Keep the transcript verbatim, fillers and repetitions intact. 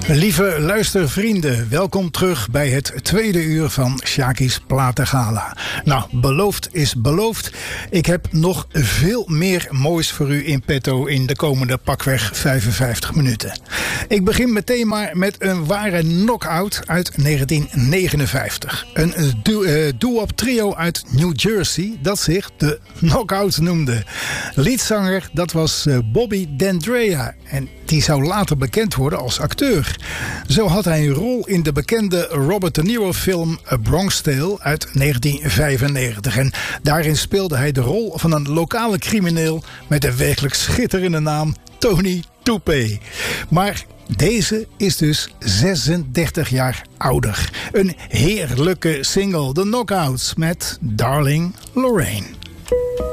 Lieve luistervrienden, welkom terug bij het tweede uur van Sjaki's Platengala. Nou, beloofd is beloofd. Ik heb nog veel meer moois voor u in petto in de komende pakweg vijfenvijftig minuten. Ik begin meteen maar met een ware knock-out uit negentien negenenvijftig. Een doo-wop trio uit New Jersey dat zich de Knockouts noemde. Liedzanger, dat was Bobby D'Andrea en die zou later bekend worden als acteur. Zo had hij een rol in de bekende Robert De Niro film A Bronx Tale uit negentien vijfennegentig. En daarin speelde hij de rol van een lokale crimineel met de werkelijk schitterende naam Tony Toupee. Maar deze is dus zesendertig jaar ouder. Een heerlijke single, de Knockouts met Darling Lorraine.